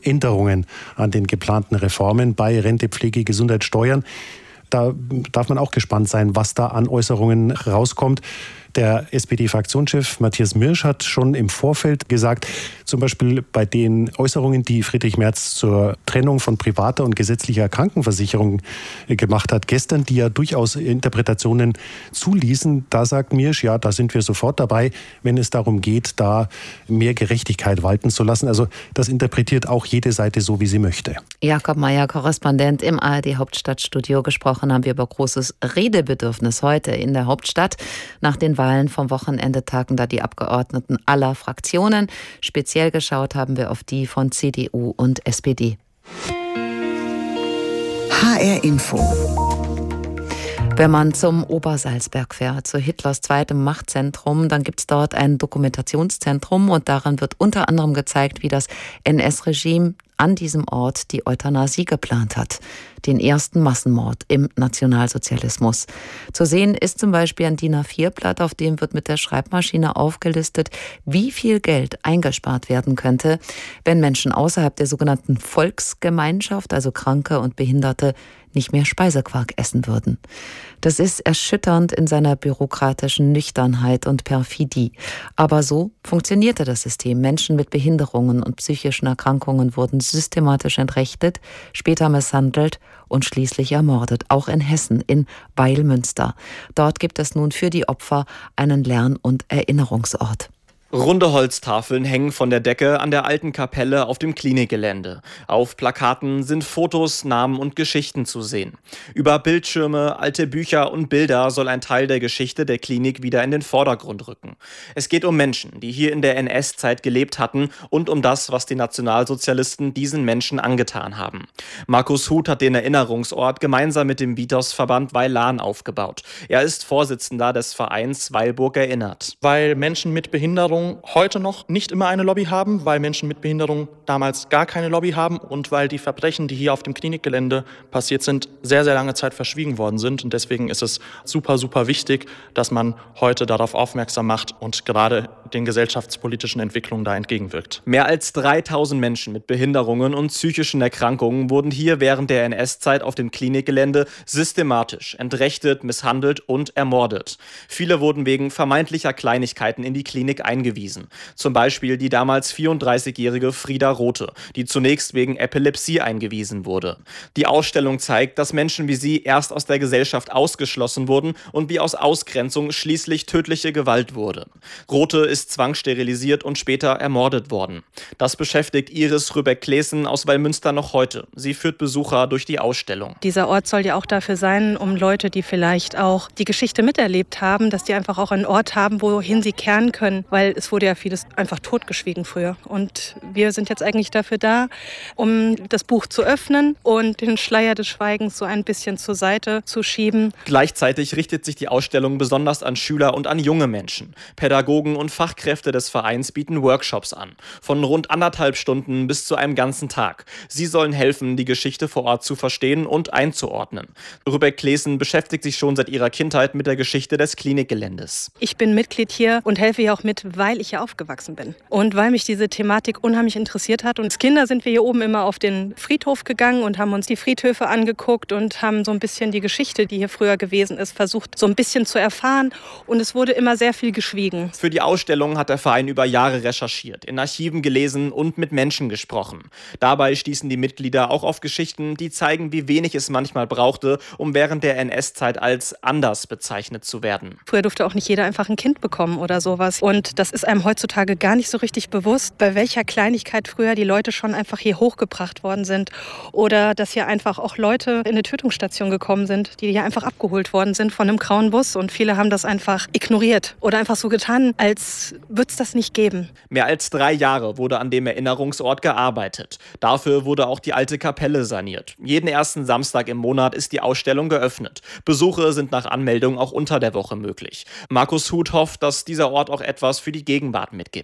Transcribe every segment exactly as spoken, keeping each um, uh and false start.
Änderungen an den geplanten Reformen bei Rente, Pflege, Gesundheit, Steuern. Da darf man auch gespannt sein, was da an Äußerungen rauskommt. Der S P D-Fraktionschef Matthias Mirsch hat schon im Vorfeld gesagt, zum Beispiel bei den Äußerungen, die Friedrich Merz zur Trennung von privater und gesetzlicher Krankenversicherung gemacht hat gestern, die ja durchaus Interpretationen zuließen, da sagt Mirsch, ja, da sind wir sofort dabei, wenn es darum geht, da mehr Gerechtigkeit walten zu lassen. Also das interpretiert auch jede Seite so, wie sie möchte. Jakob Mayer, Korrespondent im A R D-Hauptstadtstudio. Gesprochen haben wir über großes Redebedürfnis heute in der Hauptstadt. Nach den Wahlen vom Wochenende tagen da die Abgeordneten aller Fraktionen. Speziell geschaut haben wir auf die von C D U und S P D. H R Info. Wenn man zum Obersalzberg fährt, zu Hitlers zweitem Machtzentrum, dann gibt es dort ein Dokumentationszentrum und daran wird unter anderem gezeigt, wie das N S-Regime an diesem Ort die Euthanasie geplant hat. Den ersten Massenmord im Nationalsozialismus. Zu sehen ist zum Beispiel ein D I N A vier Blatt, auf dem wird mit der Schreibmaschine aufgelistet, wie viel Geld eingespart werden könnte, wenn Menschen außerhalb der sogenannten Volksgemeinschaft, also Kranke und Behinderte, nicht mehr Speisequark essen würden. Das ist erschütternd in seiner bürokratischen Nüchternheit und Perfidie. Aber so funktionierte das System. Menschen mit Behinderungen und psychischen Erkrankungen wurden systematisch entrechtet, später misshandelt und schließlich ermordet. Auch in Hessen, in Weilmünster. Dort gibt es nun für die Opfer einen Lern- und Erinnerungsort. Runde Holztafeln hängen von der Decke an der alten Kapelle auf dem Klinikgelände. Auf Plakaten sind Fotos, Namen und Geschichten zu sehen. Über Bildschirme, alte Bücher und Bilder soll ein Teil der Geschichte der Klinik wieder in den Vordergrund rücken. Es geht um Menschen, die hier in der N S-Zeit gelebt hatten und um das, was die Nationalsozialisten diesen Menschen angetan haben. Markus Huth hat den Erinnerungsort gemeinsam mit dem Vitos-Verband Weil-Lahn aufgebaut. Er ist Vorsitzender des Vereins Weilburg erinnert. Weil Menschen mit Behinderung heute noch nicht immer eine Lobby haben, weil Menschen mit Behinderung damals gar keine Lobby haben und weil die Verbrechen, die hier auf dem Klinikgelände passiert sind, sehr, sehr lange Zeit verschwiegen worden sind. Und deswegen ist es super, super wichtig, dass man heute darauf aufmerksam macht und gerade den gesellschaftspolitischen Entwicklungen da entgegenwirkt. Mehr als dreitausend Menschen mit Behinderungen und psychischen Erkrankungen wurden hier während der N S-Zeit auf dem Klinikgelände systematisch entrechtet, misshandelt und ermordet. Viele wurden wegen vermeintlicher Kleinigkeiten in die Klinik eingewiesen. Zum Beispiel die damals vierunddreißigjährige Frieda Rothe, die zunächst wegen Epilepsie eingewiesen wurde. Die Ausstellung zeigt, dass Menschen wie sie erst aus der Gesellschaft ausgeschlossen wurden und wie aus Ausgrenzung schließlich tödliche Gewalt wurde. Rothe ist zwangssterilisiert und später ermordet worden. Das beschäftigt Iris Rübeck-Klesen aus Weilmünster noch heute. Sie führt Besucher durch die Ausstellung. Dieser Ort soll ja auch dafür sein, um Leute, die vielleicht auch die Geschichte miterlebt haben, dass die einfach auch einen Ort haben, wohin sie kehren können, weil es wurde ja vieles einfach totgeschwiegen früher. Und wir sind jetzt eigentlich dafür da, um das Buch zu öffnen und den Schleier des Schweigens so ein bisschen zur Seite zu schieben. Gleichzeitig richtet sich die Ausstellung besonders an Schüler und an junge Menschen. Pädagogen und Fachkräfte des Vereins bieten Workshops an. Von rund anderthalb Stunden bis zu einem ganzen Tag. Sie sollen helfen, die Geschichte vor Ort zu verstehen und einzuordnen. Rübeck-Klesen beschäftigt sich schon seit ihrer Kindheit mit der Geschichte des Klinikgeländes. Ich bin Mitglied hier und helfe hier auch mit, weil ich hier aufgewachsen bin. Und weil mich diese Thematik unheimlich interessiert hat. Und als Kinder sind wir hier oben immer auf den Friedhof gegangen und haben uns die Friedhöfe angeguckt und haben so ein bisschen die Geschichte, die hier früher gewesen ist, versucht so ein bisschen zu erfahren. Und es wurde immer sehr viel geschwiegen. Für die Ausstellung hat der Verein über Jahre recherchiert, in Archiven gelesen und mit Menschen gesprochen. Dabei stießen die Mitglieder auch auf Geschichten, die zeigen, wie wenig es manchmal brauchte, um während der N S-Zeit als anders bezeichnet zu werden. Früher durfte auch nicht jeder einfach ein Kind bekommen oder sowas. Und das ist einem heutzutage gar nicht so richtig bewusst, bei welcher Kleinigkeit früher die Leute schon einfach hier hochgebracht worden sind. Oder dass hier einfach auch Leute in eine Tötungsstation gekommen sind, die hier einfach abgeholt worden sind von einem grauen Bus. Und viele haben das einfach ignoriert oder einfach so getan, als würde es das nicht geben. Mehr als drei Jahre wurde an dem Erinnerungsort gearbeitet. Dafür wurde auch die alte Kapelle saniert. Jeden ersten Samstag im Monat ist die Ausstellung geöffnet. Besuche sind nach Anmeldung auch unter der Woche möglich. Markus Huth hofft, dass dieser Ort auch etwas für die Gegenwart mitgibt.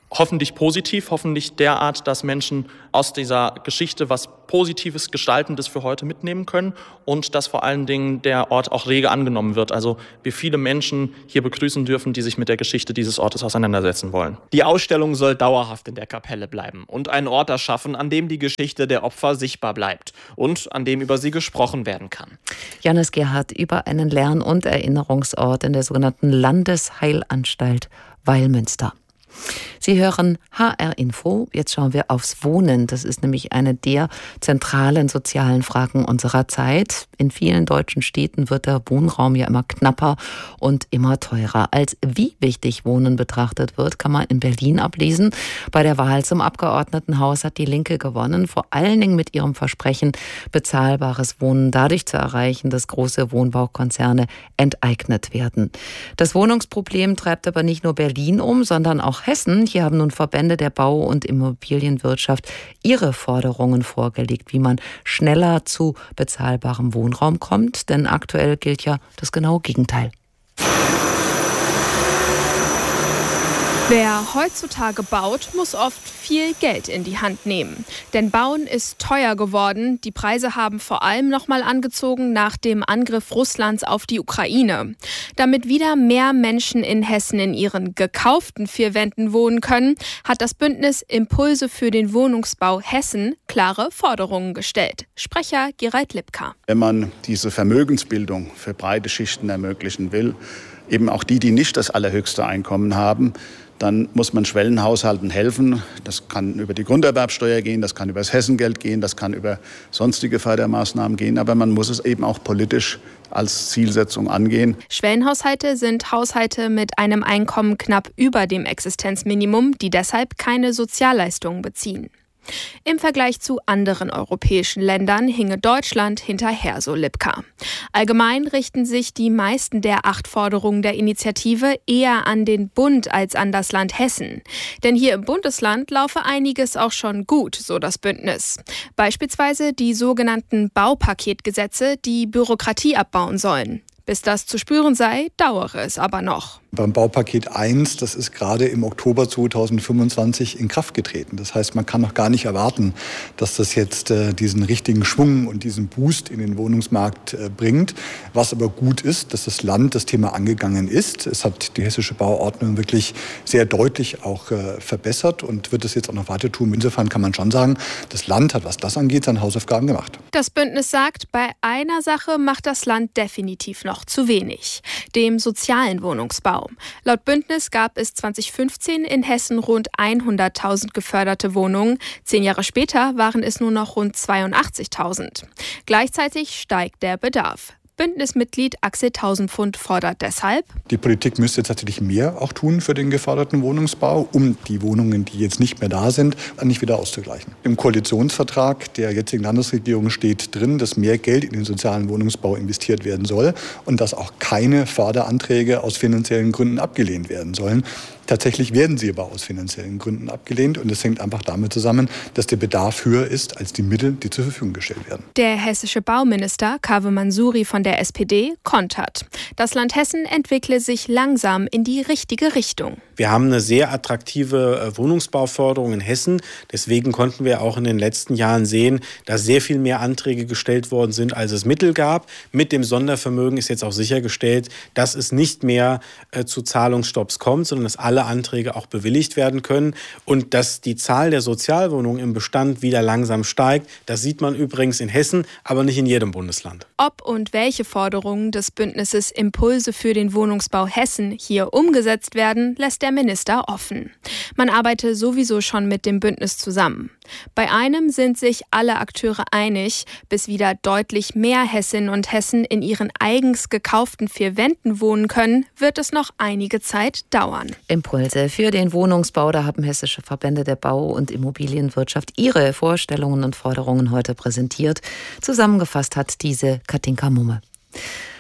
Hoffentlich positiv, hoffentlich derart, dass Menschen aus dieser Geschichte was Positives, Gestaltendes für heute mitnehmen können und dass vor allen Dingen der Ort auch rege angenommen wird. Also wir viele Menschen hier begrüßen dürfen, die sich mit der Geschichte dieses Ortes auseinandersetzen wollen. Die Ausstellung soll dauerhaft in der Kapelle bleiben und einen Ort erschaffen, an dem die Geschichte der Opfer sichtbar bleibt und an dem über sie gesprochen werden kann. Janis Gerhardt über einen Lern- und Erinnerungsort in der sogenannten Landesheilanstalt Weilmünster. Sie hören H R Info. Jetzt schauen wir aufs Wohnen. Das ist nämlich eine der zentralen sozialen Fragen unserer Zeit. In vielen deutschen Städten wird der Wohnraum ja immer knapper und immer teurer. Als wie wichtig Wohnen betrachtet wird, kann man in Berlin ablesen. Bei der Wahl zum Abgeordnetenhaus hat die Linke gewonnen, vor allen Dingen mit ihrem Versprechen, bezahlbares Wohnen dadurch zu erreichen, dass große Wohnbaukonzerne enteignet werden. Das Wohnungsproblem treibt aber nicht nur Berlin um, sondern auch Hessen. Hier haben nun Verbände der Bau- und Immobilienwirtschaft ihre Forderungen vorgelegt, wie man schneller zu bezahlbarem Wohnraum kommt. Denn aktuell gilt ja das genaue Gegenteil. Wer heutzutage baut, muss oft viel Geld in die Hand nehmen. Denn Bauen ist teuer geworden. Die Preise haben vor allem nochmal angezogen nach dem Angriff Russlands auf die Ukraine. Damit wieder mehr Menschen in Hessen in ihren gekauften vier Wänden wohnen können, hat das Bündnis Impulse für den Wohnungsbau Hessen klare Forderungen gestellt. Sprecher Gerald Lipka. Wenn man diese Vermögensbildung für breite Schichten ermöglichen will, eben auch die, die nicht das allerhöchste Einkommen haben, dann muss man Schwellenhaushalten helfen. Das kann über die Grunderwerbsteuer gehen, das kann über das Hessengeld gehen, das kann über sonstige Fördermaßnahmen gehen. Aber man muss es eben auch politisch als Zielsetzung angehen. Schwellenhaushalte sind Haushalte mit einem Einkommen knapp über dem Existenzminimum, die deshalb keine Sozialleistungen beziehen. Im Vergleich zu anderen europäischen Ländern hinge Deutschland hinterher, so Lipka. Allgemein richten sich die meisten der acht Forderungen der Initiative eher an den Bund als an das Land Hessen. Denn hier im Bundesland laufe einiges auch schon gut, so das Bündnis. Beispielsweise die sogenannten Baupaketgesetze, die Bürokratie abbauen sollen. Bis das zu spüren sei, dauere es aber noch. Beim Baupaket eins, das ist gerade im Oktober zweitausendfünfundzwanzig in Kraft getreten. Das heißt, man kann noch gar nicht erwarten, dass das jetzt äh, diesen richtigen Schwung und diesen Boost in den Wohnungsmarkt äh, bringt. Was aber gut ist, dass das Land das Thema angegangen ist. Es hat die hessische Bauordnung wirklich sehr deutlich auch äh, verbessert und wird es jetzt auch noch weiter tun. Insofern kann man schon sagen, das Land hat, was das angeht, seine Hausaufgaben gemacht. Das Bündnis sagt, bei einer Sache macht das Land definitiv noch zu wenig: dem sozialen Wohnungsbau. Laut Bündnis gab es zweitausendfünfzehn in Hessen rund hunderttausend geförderte Wohnungen. Zehn Jahre später waren es nur noch rund zweiundachtzigtausend. Gleichzeitig steigt der Bedarf. Bündnismitglied Axel Tausendpfund fordert deshalb: Die Politik müsste tatsächlich mehr auch tun für den geförderten Wohnungsbau, um die Wohnungen, die jetzt nicht mehr da sind, nicht wieder auszugleichen. Im Koalitionsvertrag der jetzigen Landesregierung steht drin, dass mehr Geld in den sozialen Wohnungsbau investiert werden soll und dass auch keine Förderanträge aus finanziellen Gründen abgelehnt werden sollen. Tatsächlich werden sie aber aus finanziellen Gründen abgelehnt und es hängt einfach damit zusammen, dass der Bedarf höher ist als die Mittel, die zur Verfügung gestellt werden. Der hessische Bauminister Kaveh Mansuri von der S P D kontert: Das Land Hessen entwickle sich langsam in die richtige Richtung. Wir haben eine sehr attraktive Wohnungsbauförderung in Hessen. Deswegen konnten wir auch in den letzten Jahren sehen, dass sehr viel mehr Anträge gestellt worden sind, als es Mittel gab. Mit dem Sondervermögen ist jetzt auch sichergestellt, dass es nicht mehr äh, zu Zahlungsstopps kommt, sondern dass alle Anträge auch bewilligt werden können. Und dass die Zahl der Sozialwohnungen im Bestand wieder langsam steigt, das sieht man übrigens in Hessen, aber nicht in jedem Bundesland. Ob und welche Forderungen des Bündnisses Impulse für den Wohnungsbau Hessen hier umgesetzt werden, lässt der Minister offen. Man arbeite sowieso schon mit dem Bündnis zusammen. Bei einem sind sich alle Akteure einig: bis wieder deutlich mehr Hessinnen und Hessen in ihren eigens gekauften vier Wänden wohnen können, wird es noch einige Zeit dauern. Impulse für den Wohnungsbau, da haben hessische Verbände der Bau- und Immobilienwirtschaft ihre Vorstellungen und Forderungen heute präsentiert. Zusammengefasst hat diese Katinka Mumme.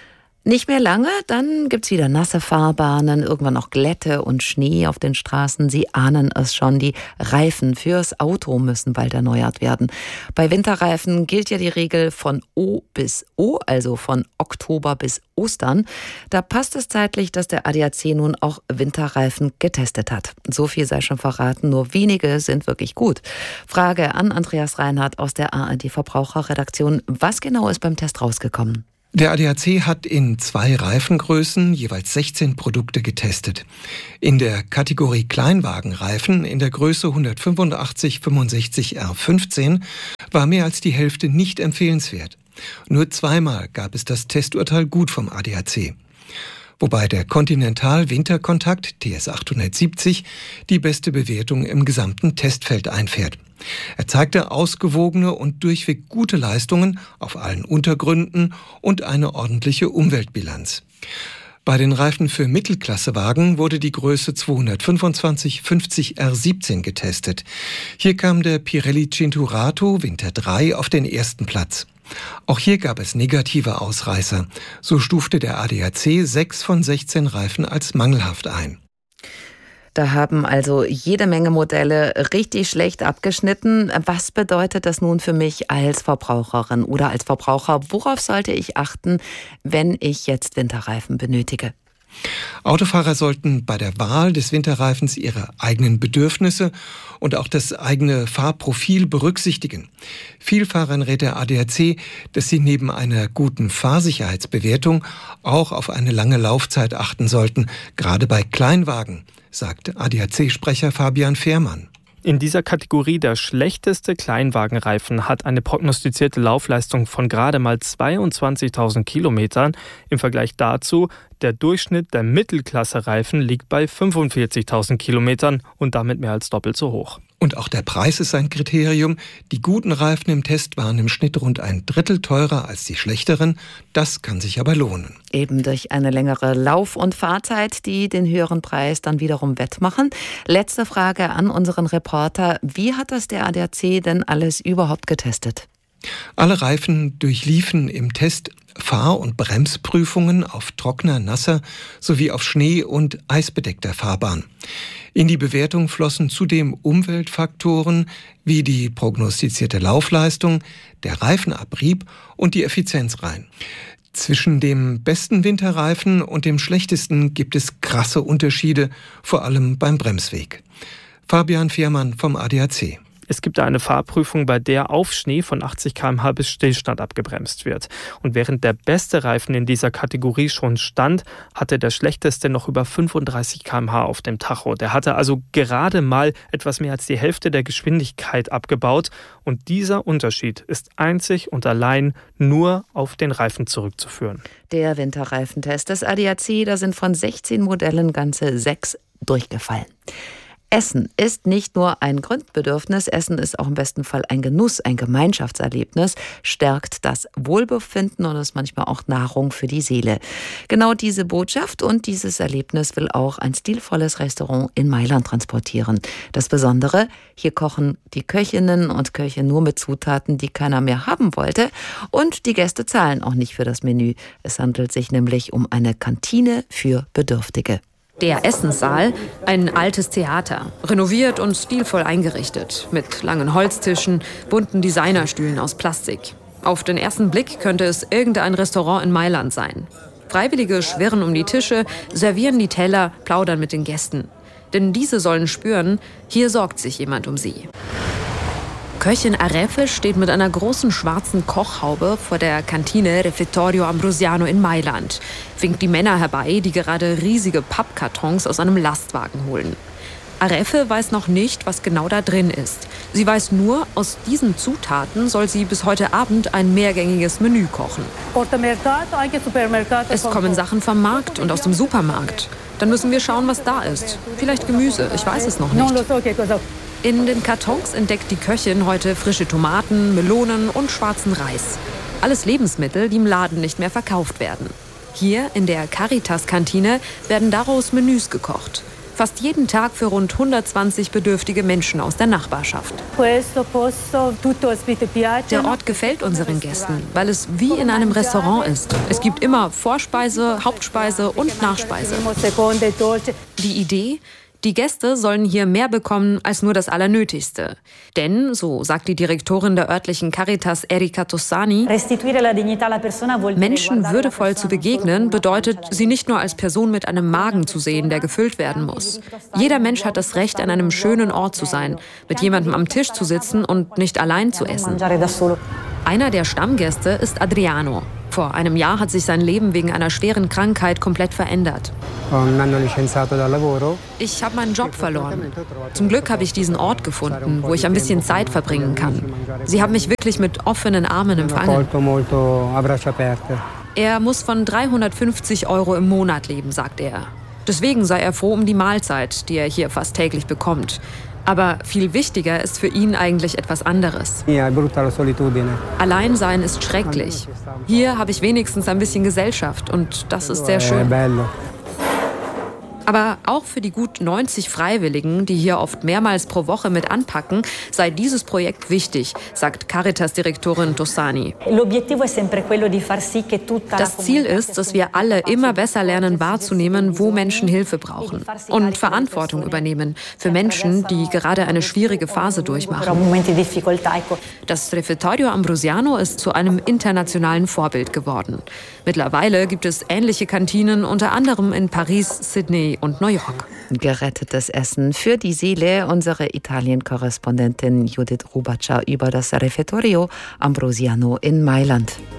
Nicht mehr lange, dann gibt's wieder nasse Fahrbahnen, irgendwann noch Glätte und Schnee auf den Straßen. Sie ahnen es schon, die Reifen fürs Auto müssen bald erneuert werden. Bei Winterreifen gilt ja die Regel von O bis O, also von Oktober bis Ostern. Da passt es zeitlich, dass der A D A C nun auch Winterreifen getestet hat. So viel sei schon verraten, nur wenige sind wirklich gut. Frage an Andreas Reinhardt aus der A R D-Verbraucherredaktion. Was genau ist beim Test rausgekommen? Der A D A C hat in zwei Reifengrößen jeweils sechzehn Produkte getestet. In der Kategorie Kleinwagenreifen in der Größe hundertfünfundachtzig fünfundsechzig R fünfzehn war mehr als die Hälfte nicht empfehlenswert. Nur zweimal gab es das Testurteil gut vom A D A C. Wobei der Continental Winterkontakt T S achthundertsiebzig die beste Bewertung im gesamten Testfeld einfährt. Er zeigte ausgewogene und durchweg gute Leistungen auf allen Untergründen und eine ordentliche Umweltbilanz. Bei den Reifen für Mittelklassewagen wurde die Größe zweihundertfünfundzwanzig fünfzig R siebzehn getestet. Hier kam der Pirelli Cinturato Winter drei auf den ersten Platz. Auch hier gab es negative Ausreißer. So stufte der A D A C sechs von sechzehn Reifen als mangelhaft ein. Da haben also jede Menge Modelle richtig schlecht abgeschnitten. Was bedeutet das nun für mich als Verbraucherin oder als Verbraucher? Worauf sollte ich achten, wenn ich jetzt Winterreifen benötige? Autofahrer sollten bei der Wahl des Winterreifens ihre eigenen Bedürfnisse und auch das eigene Fahrprofil berücksichtigen. Vielfahrern rät der A D A C, dass sie neben einer guten Fahrsicherheitsbewertung auch auf eine lange Laufzeit achten sollten, gerade bei Kleinwagen, sagt A D A C-Sprecher Fabian Fehrmann. In dieser Kategorie der schlechteste Kleinwagenreifen hat eine prognostizierte Laufleistung von gerade mal zweiundzwanzigtausend Kilometern. Im Vergleich dazu, der Durchschnitt der Mittelklasse-Reifen liegt bei fünfundvierzigtausend Kilometern und damit mehr als doppelt so hoch. Und auch der Preis ist ein Kriterium. Die guten Reifen im Test waren im Schnitt rund ein Drittel teurer als die schlechteren. Das kann sich aber lohnen. Eben durch eine längere Lauf- und Fahrzeit, die den höheren Preis dann wiederum wettmachen. Letzte Frage an unseren Reporter. Wie hat das der A D A C denn alles überhaupt getestet? Alle Reifen durchliefen im Test Fahr- und Bremsprüfungen auf trockener, nasser sowie auf Schnee- und eisbedeckter Fahrbahn. In die Bewertung flossen zudem Umweltfaktoren wie die prognostizierte Laufleistung, der Reifenabrieb und die Effizienz rein. Zwischen dem besten Winterreifen und dem schlechtesten gibt es krasse Unterschiede, vor allem beim Bremsweg. Fabian Fehrmann vom A D A C. Es gibt eine Fahrprüfung, bei der auf Schnee von achtzig Kilometer pro Stunde bis Stillstand abgebremst wird. Und während der beste Reifen in dieser Kategorie schon stand, hatte der schlechteste noch über fünfunddreißig Kilometer pro Stunde auf dem Tacho. Der hatte also gerade mal etwas mehr als die Hälfte der Geschwindigkeit abgebaut. Und dieser Unterschied ist einzig und allein nur auf den Reifen zurückzuführen. Der Winterreifentest des A D A C, da sind von sechzehn Modellen ganze sechs durchgefallen. Essen ist nicht nur ein Grundbedürfnis, Essen ist auch im besten Fall ein Genuss, ein Gemeinschaftserlebnis, stärkt das Wohlbefinden und ist manchmal auch Nahrung für die Seele. Genau diese Botschaft und dieses Erlebnis will auch ein stilvolles Restaurant in Mailand transportieren. Das Besondere, hier kochen die Köchinnen und Köche nur mit Zutaten, die keiner mehr haben wollte, und die Gäste zahlen auch nicht für das Menü. Es handelt sich nämlich um eine Kantine für Bedürftige. Der Essenssaal, ein altes Theater, renoviert und stilvoll eingerichtet, mit langen Holztischen, bunten Designerstühlen aus Plastik. Auf den ersten Blick könnte es irgendein Restaurant in Mailand sein. Freiwillige schwirren um die Tische, servieren die Teller, plaudern mit den Gästen. Denn diese sollen spüren, hier sorgt sich jemand um sie. Köchin Arefe steht mit einer großen schwarzen Kochhaube vor der Kantine Refettorio Ambrosiano in Mailand, winkt die Männer herbei, die gerade riesige Pappkartons aus einem Lastwagen holen. Arefe weiß noch nicht, was genau da drin ist. Sie weiß nur, aus diesen Zutaten soll sie bis heute Abend ein mehrgängiges Menü kochen. Es kommen Sachen vom Markt und aus dem Supermarkt. Dann müssen wir schauen, was da ist. Vielleicht Gemüse, ich weiß es noch nicht. In den Kartons entdeckt die Köchin heute frische Tomaten, Melonen und schwarzen Reis. Alles Lebensmittel, die im Laden nicht mehr verkauft werden. Hier in der Caritas-Kantine werden daraus Menüs gekocht. Fast jeden Tag für rund hundertzwanzig bedürftige Menschen aus der Nachbarschaft. Der Ort gefällt unseren Gästen, weil es wie in einem Restaurant ist. Es gibt immer Vorspeise, Hauptspeise und Nachspeise. Die Idee? Die Gäste sollen hier mehr bekommen als nur das Allernötigste. Denn, so sagt die Direktorin der örtlichen Caritas Erika Tossani, Menschen würdevoll zu begegnen, bedeutet, sie nicht nur als Person mit einem Magen zu sehen, der gefüllt werden muss. Jeder Mensch hat das Recht, an einem schönen Ort zu sein, mit jemandem am Tisch zu sitzen und nicht allein zu essen. Einer der Stammgäste ist Adriano. Vor einem Jahr hat sich sein Leben wegen einer schweren Krankheit komplett verändert. Ich habe meinen Job verloren. Zum Glück habe ich diesen Ort gefunden, wo ich ein bisschen Zeit verbringen kann. Sie haben mich wirklich mit offenen Armen empfangen. Er muss von dreihundertfünfzig Euro im Monat leben, sagt er. Deswegen sei er froh um die Mahlzeit, die er hier fast täglich bekommt. Aber viel wichtiger ist für ihn eigentlich etwas anderes. Alleinsein ist schrecklich. Hier habe ich wenigstens ein bisschen Gesellschaft und das ist sehr schön. Aber auch für die gut neunzig Freiwilligen, die hier oft mehrmals pro Woche mit anpacken, sei dieses Projekt wichtig, sagt Caritas-Direktorin Tossani. Das Ziel ist, dass wir alle immer besser lernen wahrzunehmen, wo Menschen Hilfe brauchen und Verantwortung übernehmen für Menschen, die gerade eine schwierige Phase durchmachen. Das Refettorio Ambrosiano ist zu einem internationalen Vorbild geworden. Mittlerweile gibt es ähnliche Kantinen, unter anderem in Paris, Sydney und New York. Gerettetes Essen für die Seele. Unsere Italien-Korrespondentin Judith Rubaccia über das Refettorio Ambrosiano in Mailand.